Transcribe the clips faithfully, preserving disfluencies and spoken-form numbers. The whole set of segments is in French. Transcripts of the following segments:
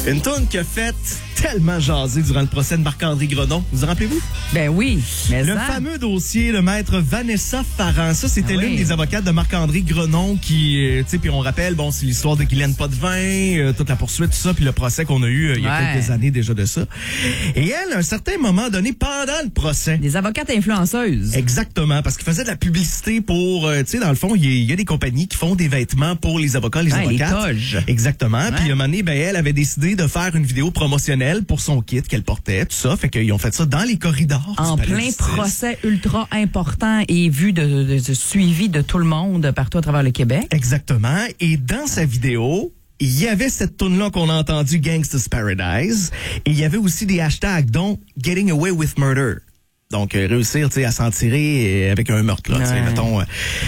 Une tourne qui a fait tellement jaser durant le procès de Marc-André Grenon. Vous vous rappelez-vous? Ben oui. Mais le ça... fameux dossier de maître Vanessa Farran. Ça, c'était ah l'une oui. des avocates de Marc-André Grenon qui, euh, tu sais, puis on rappelle, bon, c'est l'histoire de Guylaine Potvin, euh, toute la poursuite, tout ça, puis le procès qu'on a eu euh, il y a ouais. quelques années déjà de ça. Et elle, à un certain moment donné, pendant le procès... Des avocates influenceuses. Exactement, parce qu'il faisait de la publicité pour, euh, tu sais, dans le fond, il y, y a des compagnies qui font des vêtements pour les avocats, les ouais, avocates. Les toges. Exactement. Ouais. Puis, un moment donné, ben, elle avait décidé de faire une vidéo promotionnelle pour son kit qu'elle portait, tout ça. Fait qu'ils ont fait ça dans les corridors. En plein procès ultra important et vu de, de, de suivi de tout le monde partout à travers le Québec. Exactement. Et dans sa vidéo, il y avait cette toune-là qu'on a entendue, Gangsta's Paradise. Et il y avait aussi des hashtags, dont Getting Away with Murder. Donc, euh, réussir, tu sais, à s'en tirer avec un meurtre, là, tu sais, mettons... Euh,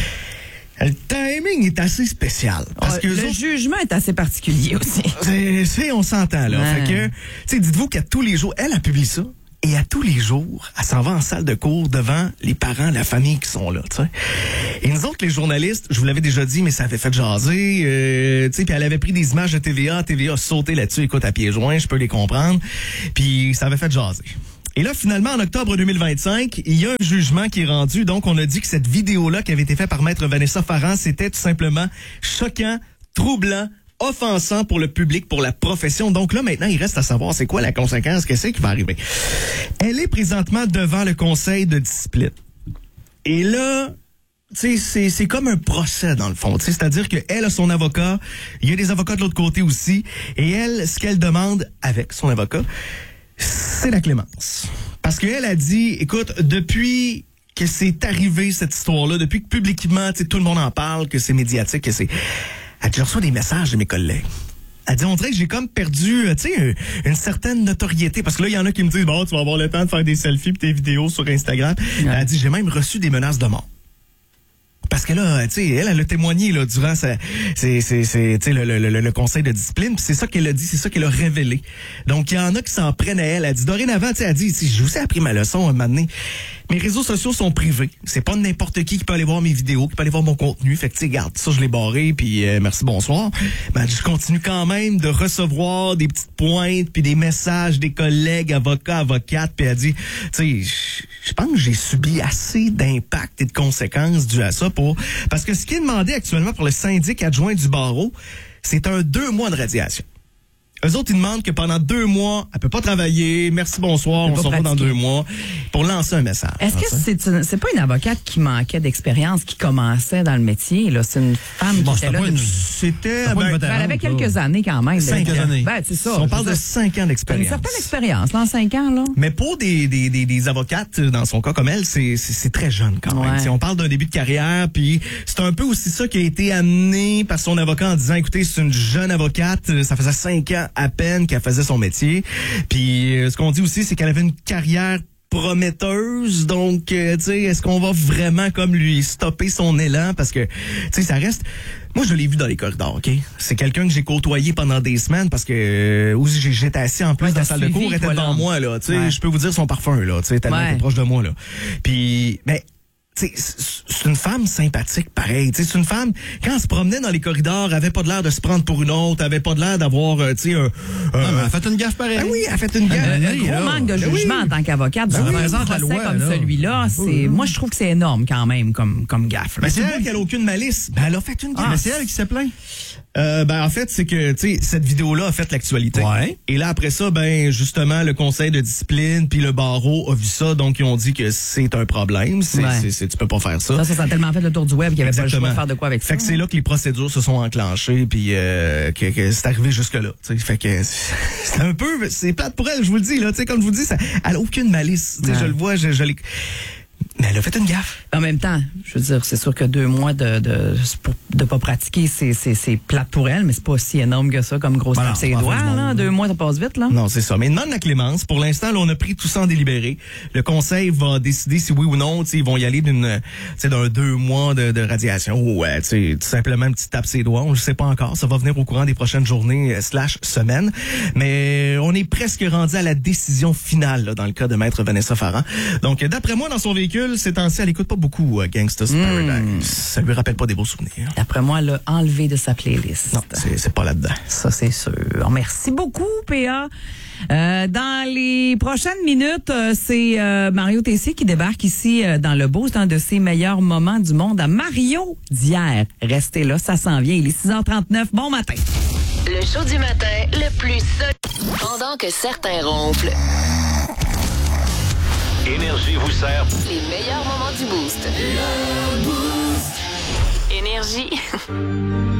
le timing est assez spécial. Parce oh, que le autres, jugement est assez particulier aussi. C'est, c'est on s'entend, là. Ouais. Fait que, tu sais, dites-vous qu'à tous les jours, elle a publié ça. Et à tous les jours, elle s'en va en salle de cours devant les parents, la famille qui sont là, tu sais. Et nous autres, les journalistes, je vous l'avais déjà dit, mais ça avait fait jaser, euh, tu sais, puis elle avait pris des images de T V A, T V A a sauté là-dessus, écoute, à pieds joints, je peux les comprendre, puis ça avait fait jaser. Et là, finalement, en octobre deux mille vingt-cinq, il y a un jugement qui est rendu, donc on a dit que cette vidéo-là qui avait été faite par maître Vanessa Farran, c'était tout simplement choquant, troublant, offensant pour le public, pour la profession. Donc là, maintenant, il reste à savoir c'est quoi la conséquence, qu'est-ce qui va arriver. Elle est présentement devant le conseil de discipline. Et là, tu sais, c'est, c'est comme un procès, dans le fond. Tu sais, c'est-à-dire qu'elle a son avocat, il y a des avocats de l'autre côté aussi, et elle, ce qu'elle demande avec son avocat, c'est la clémence. Parce qu'elle a dit, écoute, depuis que c'est arrivé, cette histoire-là, depuis que publiquement, tu sais, tout le monde en parle, que c'est médiatique, que c'est... Elle dit, je reçois des messages de mes collègues. Elle dit, on dirait que j'ai comme perdu, tu sais, une certaine notoriété. Parce que là, il y en a qui me disent, bon, tu vas avoir le temps de faire des selfies pis tes vidéos sur Instagram. Ouais. Elle dit, j'ai même reçu des menaces de mort. Parce que là, tu sais, elle, elle a témoigné là durant sa, c'est, c'est, c'est, tu sais, le, le, le, le conseil de discipline. Puis c'est ça qu'elle a dit, c'est ça qu'elle a révélé. Donc il y en a qui s'en prennent à elle. Elle dit dorénavant, tu sais, elle dit, si je vous ai appris ma leçon un moment donné. Mes réseaux sociaux sont privés. C'est pas n'importe qui qui peut aller voir mes vidéos, qui peut aller voir mon contenu. Fait que tu sais, garde ça, je l'ai barré. Puis euh, merci, bonsoir. Ben, je continue quand même de recevoir des petites pointes puis des messages des collègues, avocats, avocates. Puis elle dit, tu sais, je pense que j'ai subi assez d'impact et de conséquences dues à ça. Pour... Parce que ce qui est demandé actuellement pour le syndic adjoint du barreau, c'est un deux mois de radiation. Eux autres, ils demandent que pendant deux mois, elle peut pas travailler. Merci, bonsoir, on se revoit dans deux mois pour lancer un message. Est-ce que c'est, une, c'est pas une avocate qui manquait d'expérience, qui commençait dans le métier, là? C'est une femme bon, qui était là. Une... C'était, ben, ben, elle avait quelques là. années quand même. Cinq de... années. Ben, c'est ça. On parle de cinq ans d'expérience. Une certaine expérience, dans cinq ans, là. Mais pour des, des, des, des avocates, dans son cas comme elle, c'est, c'est, c'est très jeune quand même. Ouais. On parle d'un début de carrière, puis c'est un peu aussi ça qui a été amené par son avocat en disant, écoutez, c'est une jeune avocate, ça faisait cinq ans à peine qu'elle faisait son métier. Puis euh, ce qu'on dit aussi, c'est qu'elle avait une carrière prometteuse. Donc, euh, tu sais, est-ce qu'on va vraiment comme lui stopper son élan? Parce que, tu sais, ça reste... Moi, je l'ai vu dans les corridors, OK? C'est quelqu'un que j'ai côtoyé pendant des semaines parce que euh, où j'étais assis en plus ouais, dans la salle de cours, elle était voilà. devant moi, là. Tu sais, ouais. je peux vous dire son parfum, là. Tu sais, tellement ouais. proche de moi, là. Puis, ben... C'est, c'est une femme sympathique, pareil. C'est une femme, quand elle se promenait dans les corridors, elle avait pas de l'air de se prendre pour une autre, elle avait pas de l'air d'avoir, euh, tu sais, un... Euh, elle a fait une gaffe pareille. Ben oui, elle a fait une gaffe. Un, un gros manque de jugement oui. en tant qu'avocate. Ben dans oui, un procès la loi, comme là. celui-là, c'est, oui. moi, je trouve que c'est énorme quand même comme, comme gaffe. Mais c'est elle qui a aucune malice. Ben, elle a fait une gaffe. Ah, mais c'est elle qui s'est plaint. Euh, ben, en fait, c'est que, tu sais, cette vidéo-là a fait l'actualité. Ouais. Et là, après ça, ben, justement, le conseil de discipline puis le barreau a vu ça, donc ils ont dit que c'est un problème. C'est, ouais. c'est, c'est, tu peux pas faire ça. Ça, ça, ça a tellement fait le tour du web qu'il n'y avait Exactement. pas le choix de faire de quoi avec ça. Fait que c'est là que les procédures se sont enclenchées puis euh, que, que c'est arrivé jusque-là. T'sais. Fait que c'est un peu, c'est plate pour elle, je vous le dis, là. T'sais, comme je vous le dis, ça, elle a aucune malice. Ouais. Je le vois, je, je l'ai... Mais elle a fait une gaffe. En même temps, je veux dire, c'est sûr que deux mois de de, de pas pratiquer, c'est, c'est, c'est plate pour elle, mais c'est pas aussi énorme que ça comme grosse tape ses doigts. Là, deux mois, ça passe vite. Là. Non, c'est ça. Mais demande la clémence. Pour l'instant, là, on a pris tout ça en délibéré. Le conseil va décider si oui ou non, ils vont y aller d'une, d'un deux mois de, de radiation ou ouais, tout simplement un petit tape ses doigts. On ne sait pas encore. Ça va venir au courant des prochaines journées euh, slash semaines. Mais on est presque rendu à la décision finale là, dans le cas de maître Vanessa Farran. Donc, d'après moi, dans son véhicule, Jules, ces temps-ci, elle écoute pas beaucoup uh, Gangsta's mm. Paradise. Ça lui rappelle pas des beaux souvenirs. D'après moi, elle l'a enlevé de sa playlist. Non, c'est, c'est pas là-dedans. Ça, c'est sûr. Merci beaucoup, P A. Euh, dans les prochaines minutes, euh, c'est euh, Mario Tessier qui débarque ici euh, dans le Boost, un de ses meilleurs moments du monde à Mario d'hier. Restez là, ça s'en vient. Il est six heures trente-neuf. Bon matin. Le show du matin le plus solide. Pendant que certains ronflent. Énergie vous sert Les meilleurs moments du Boost. Le Boost. Énergie.